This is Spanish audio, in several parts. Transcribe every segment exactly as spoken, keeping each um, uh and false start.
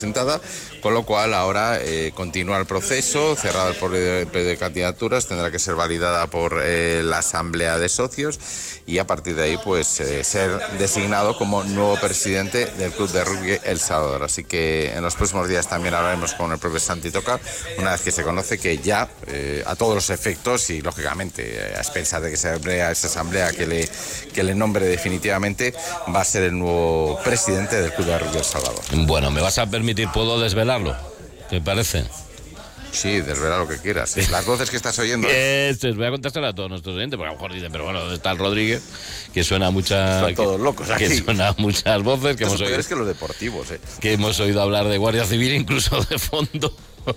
Sentada, con lo cual ahora eh, continúa el proceso, cerrado el periodo de candidaturas, tendrá que ser validada por eh, la Asamblea de Socios y a partir de ahí pues eh, ser designado como nuevo presidente del Club de Rugby El Salvador. Así que en los próximos días también hablaremos con el propio Santi Toca, una vez que se conoce que ya eh, a todos los efectos y lógicamente eh, a expensas de que se abra esa asamblea que le, que le nombre definitivamente, va a ser el nuevo presidente del Club de Rugby El Salvador. Bueno, me vas a permitir, ¿puedo desvelarlo? ¿Qué parece? Sí, desvela lo que quieras. Las voces que estás oyendo. Este, voy a contárselo a todos nuestros oyentes, porque a lo mejor dicen, pero bueno, ¿dónde está el Rodríguez? Que suena muchas. Están todos locos aquí. Que suena muchas voces. Que Esto hemos oído. Es que los deportivos, ¿eh? Que hemos oído hablar de Guardia Civil, incluso de fondo.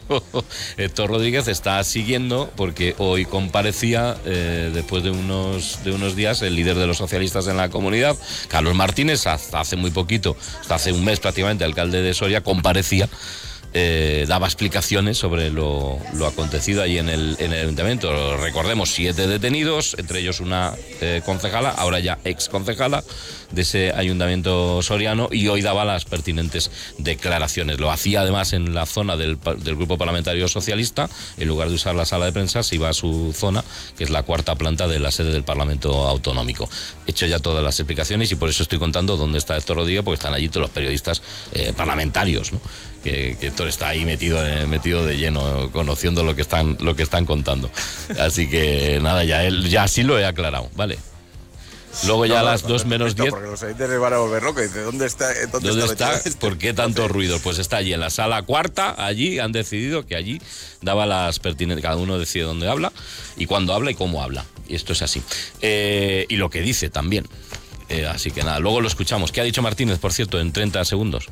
Héctor Rodríguez está siguiendo porque hoy comparecía eh, después de unos de unos días el líder de los socialistas en la comunidad, Carlos Martínez, hasta hace muy poquito, hasta hace un mes prácticamente, alcalde de Soria, comparecía. Eh, daba explicaciones sobre lo, lo acontecido allí en el, en el ayuntamiento. Recordemos, siete detenidos, entre ellos una eh, concejala, ahora ya ex concejala de ese ayuntamiento soriano, y hoy daba las pertinentes declaraciones. Lo hacía además en la zona del, del Grupo Parlamentario Socialista. En lugar de usar la sala de prensa, se iba a su zona, que es la cuarta planta de la sede del Parlamento Autonómico. He hecho ya todas las explicaciones y por eso estoy contando dónde está Héctor Rodríguez, porque están allí todos los periodistas eh, parlamentarios, ¿no? Que, que Héctor está ahí metido, eh, metido de lleno, conociendo lo que están, lo que están contando. Así que nada, ya él, ya así lo he aclarado, ¿vale? Luego ya no, a las dos menos diez. Porque los oyentes se van a volver locos. Dice, ¿dónde está? ¿Dónde, ¿Dónde está? está? ¿Por qué tanto ruido? Pues está allí en la sala cuarta. Allí han decidido que allí daba las pertinentes. Cada uno decide dónde habla y cuándo habla y cómo habla. Y esto es así. Eh, y lo que dice también. Eh, así que nada, luego lo escuchamos. ¿Qué ha dicho Martínez, por cierto, en treinta segundos?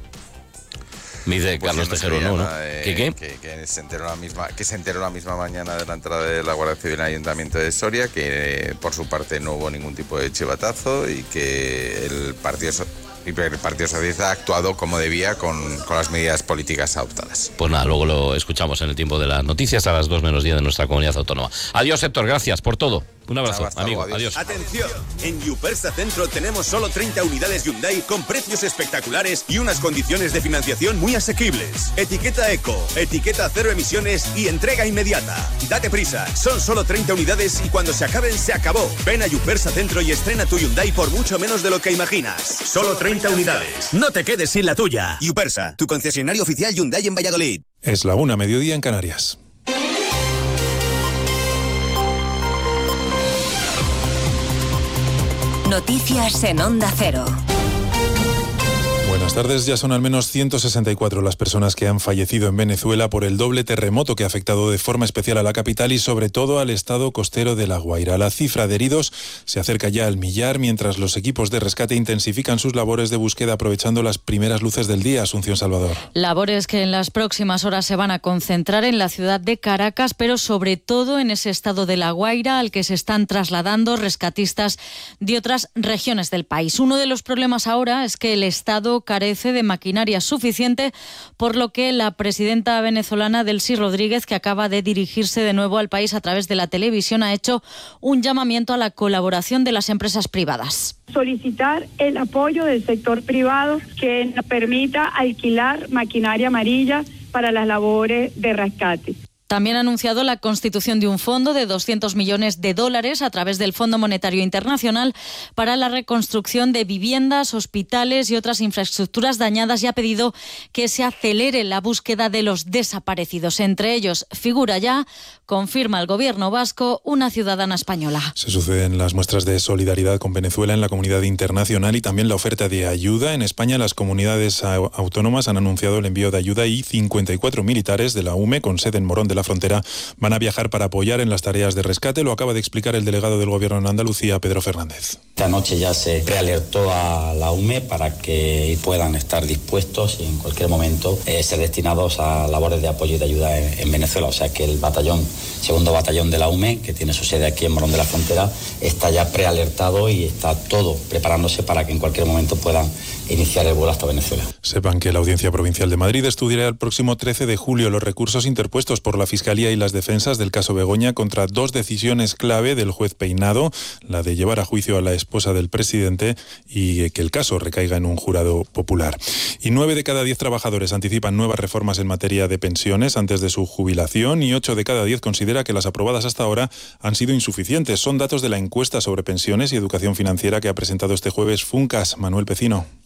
Me dice pues Carlos Tejero, no, ¿no? Eh, ¿Qué qué? Que, que, se enteró la misma, que se enteró la misma mañana de la entrada de la Guardia Civil en el Ayuntamiento de Soria, que por su parte no hubo ningún tipo de chivatazo y que el Partido, el Partido Socialista ha actuado como debía con, con las medidas políticas adoptadas. Pues nada, luego lo escuchamos en el tiempo de las noticias a las dos menos diez de nuestra comunidad autónoma. Adiós, Héctor, gracias por todo. Un abrazo, Chao, amigo. luego, adiós. adiós. Atención, en Yupersa Centro tenemos solo treinta unidades Hyundai con precios espectaculares y unas condiciones de financiación muy asequibles. Etiqueta eco, etiqueta cero emisiones y entrega inmediata. Date prisa, son solo treinta unidades y cuando se acaben se acabó. Ven a Yupersa Centro y estrena tu Hyundai por mucho menos de lo que imaginas. Solo treinta unidades. No te quedes sin la tuya. Yupersa, tu concesionario oficial Hyundai en Valladolid. Es la una, mediodía en Canarias. Noticias en Onda Cero. Buenas tardes. Ya son al menos ciento sesenta y cuatro las personas que han fallecido en Venezuela por el doble terremoto que ha afectado de forma especial a la capital y sobre todo al estado costero de La Guaira. La cifra de heridos se acerca ya al millar mientras los equipos de rescate intensifican sus labores de búsqueda aprovechando las primeras luces del día. Asunción Salvador. Labores que en las próximas horas se van a concentrar en la ciudad de Caracas, pero sobre todo en ese estado de La Guaira al que se están trasladando rescatistas de otras regiones del país. Uno de los problemas ahora es que el estado carece de maquinaria suficiente, por lo que la presidenta venezolana Delcy Rodríguez, que acaba de dirigirse de nuevo al país a través de la televisión, ha hecho un llamamiento a la colaboración de las empresas privadas. Solicitar el apoyo del sector privado que nos permita alquilar maquinaria amarilla para las labores de rescate. También ha anunciado la constitución de un fondo de doscientos millones de dólares a través del Fondo Monetario Internacional para la reconstrucción de viviendas, hospitales y otras infraestructuras dañadas y ha pedido que se acelere la búsqueda de los desaparecidos. Entre ellos figura ya, confirma el gobierno vasco, una ciudadana española. Se suceden las muestras de solidaridad con Venezuela en la comunidad internacional y también la oferta de ayuda. En España las comunidades autónomas han anunciado el envío de ayuda y cincuenta y cuatro militares de la U M E con sede en Morón de la Frontera van a viajar para apoyar en las tareas de rescate. Lo acaba de explicar el delegado del Gobierno en Andalucía, Pedro Fernández. Esta noche ya se prealertó a la U M E para que puedan estar dispuestos y en cualquier momento eh, ser destinados a labores de apoyo y de ayuda en, en Venezuela. O sea que el batallón, segundo batallón de la U M E, que tiene su sede aquí en Morón de la Frontera, está ya prealertado y está todo preparándose para que en cualquier momento puedan iniciar el vuelo hasta Venezuela. Sepan que la Audiencia Provincial de Madrid estudiará el próximo trece de julio los recursos interpuestos por la Fiscalía y las defensas del caso Begoña contra dos decisiones clave del juez Peinado, la de llevar a juicio a la esposa del presidente y que el caso recaiga en un jurado popular. Y nueve de cada diez trabajadores anticipan nuevas reformas en materia de pensiones antes de su jubilación y ocho de cada diez considera que las aprobadas hasta ahora han sido insuficientes. Son datos de la encuesta sobre pensiones y educación financiera que ha presentado este jueves Funcas. Manuel Pecino.